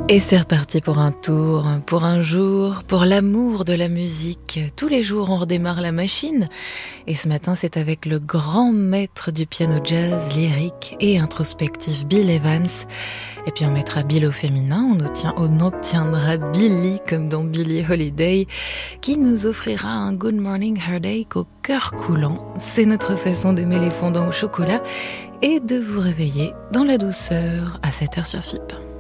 Et c'est reparti pour un tour, pour un jour, pour l'amour de la musique. Tous les jours, on redémarre la machine. Et ce matin, c'est avec le grand maître du piano jazz, lyrique et introspectif Bill Evans. Et puis on mettra Bill au féminin, on obtiendra Billy comme dans Billie Holiday, qui nous offrira un Good Morning Heartache au cœur coulant. C'est notre façon d'aimer les fondants au chocolat et de vous réveiller dans la douceur à 7h sur FIP.